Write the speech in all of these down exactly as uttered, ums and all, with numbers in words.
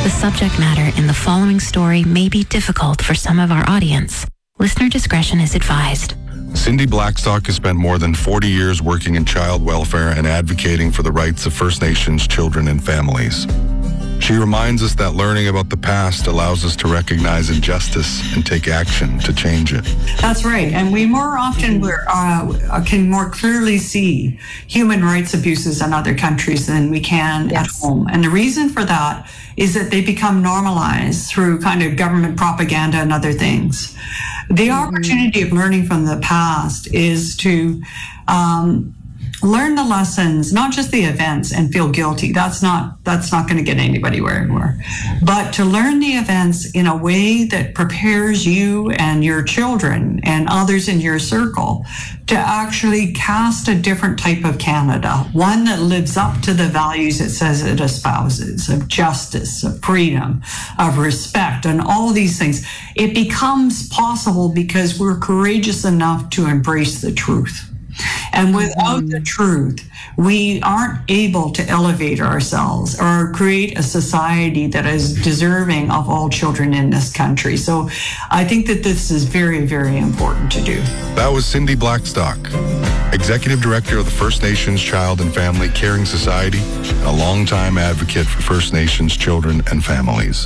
The subject matter in the following story may be difficult for some of our audience. Listener discretion is advised. Cindy Blackstock has spent more than forty years working in child welfare and advocating for the rights of First Nations children and families. She reminds us that learning about the past allows us to recognize injustice and take action to change it. That's right. And we more often uh, can more clearly see human rights abuses in other countries than we can yes. at home. And the reason for that is that they become normalized through kind of government propaganda and other things. The mm-hmm. opportunity of learning from the past is to um, learn the lessons, not just the events, and feel guilty. That's not that's not going to get anybody anywhere. But to learn the events in a way that prepares you and your children and others in your circle to actually cast a different type of Canada, one that lives up to the values it says it espouses, of justice, of freedom, of respect, and all these things. It becomes possible because we're courageous enough to embrace the truth. And without mm-hmm. the truth, we aren't able to elevate ourselves or create a society that is deserving of all children in this country. So I think that this is very, very important to do. That was Cindy Blackstock, Executive Director of the First Nations Child and Family Caring Society, and a longtime advocate for First Nations children and families.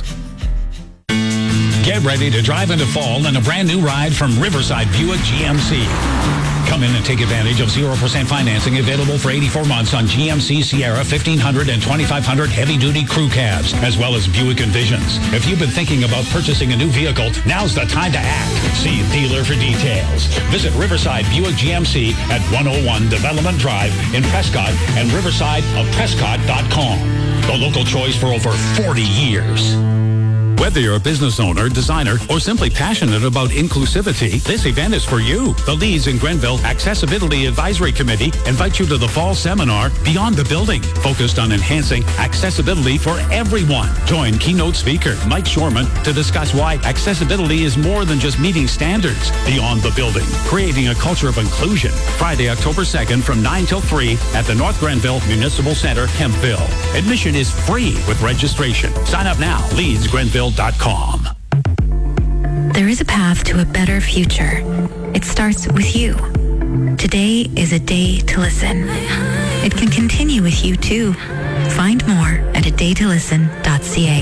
Get ready to drive into fall in a brand new ride from Riverside Buick G M C. Come in and take advantage of zero percent financing available for eighty-four months on G M C Sierra fifteen hundred and twenty-five hundred heavy-duty crew cabs, as well as Buick Envisions. If you've been thinking about purchasing a new vehicle, now's the time to act. See a dealer for details. Visit Riverside Buick G M C at one oh one Development Drive in Prescott and riverside of prescott dot com. The local choice for over forty years. Whether you're a business owner, designer, or simply passionate about inclusivity, this event is for you. The Leeds and Grenville Accessibility Advisory Committee invites you to the fall seminar, Beyond the Building, focused on enhancing accessibility for everyone. Join keynote speaker Mike Shorman to discuss why accessibility is more than just meeting standards. Beyond the Building, creating a culture of inclusion. Friday, October second from nine till three at the North Grenville Municipal Center, Kempville. Admission is free with registration. Sign up now, leeds grenville dot com. There is a path to a better future. It starts with you. Today is a day to listen. It can continue with you too. Find more at a day to listen dot c a.